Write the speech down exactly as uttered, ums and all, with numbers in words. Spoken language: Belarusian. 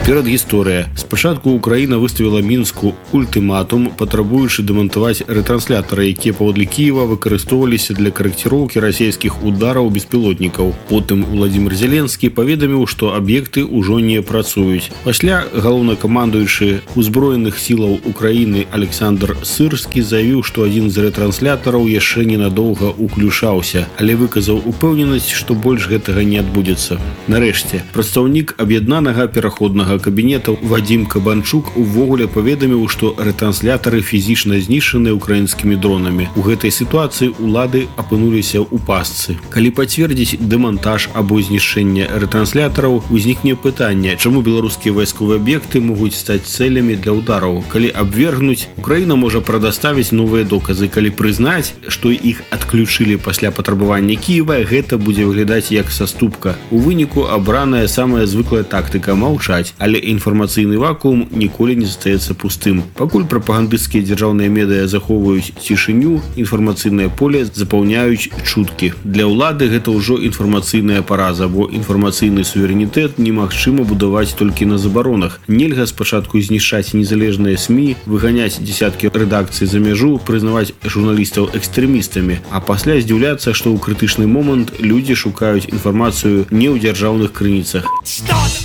Перадгісторыя. Спачатку Украіна выставіла Мінску ультыматум, патрабуючы дэмантаваць рэтрансляторы, якія паводле Кіева выкарыстоўваліся для карэкціроўкі расійскіх удараў беспілотнікаў. Потым Владзімір Зеленскі паведаміў, што аб'екты ўжо не працуюць. Пасля галоўнакамандуючы ўзброеных сілаў Украіны Александр Сырскі заявіў, што адзін з рэтранслятораў яшчэ ненадоўга уключаўся, але выказаў упэўненасць, што больш гэтага не адбудзецца. Нарэшце, прадстаўнік аб'яднанага пераходнага кабінета Вадзім Кабанчук увогуле паведаміў, што рэтрансляторы фізічна знішчаны украінскімі дронамі. У гэтай сітуацыі улады апынуліся ў пастцы. Калі пацвердзіць дэмантаж або знішчэнне рэтранслятораў, узнікне пытанне, чаму беларускія вайсковыя аб'екты могуць стаць цэлямі для удараў. Калі абвергнуць, Украіна можа прадаставіць новыя доказы. Калі прызнаць, што іх адключылі пасля патрабавання Кіева, гэта будзе выглядаць як саступка. У выніку абраная самая звыклая тактыка маўчаць, але інфармацыйны вакуум ніколі не застаецца пустым. Пакуль прапагандысцкія дзяржаўныя медыа захоўваюць цішыню, інфармацыйнае поле запаўняюць чуткі. Для ўлады гэта ўжо інфармацыйная параза, бо інфармацыйны суверэнітэт немагчыма будаваць толькі на забаронах. Нельга спачатку знішчаць незалежныя СМІ, выганяць десяткі рэдакцый за мяжу, прызнаваць журналістаў экстрэмістамі, а пасля здзіўляцца, што ў крытычны момант людзі шукаюць інфармацыю не ў дзяржаўных крыніцах.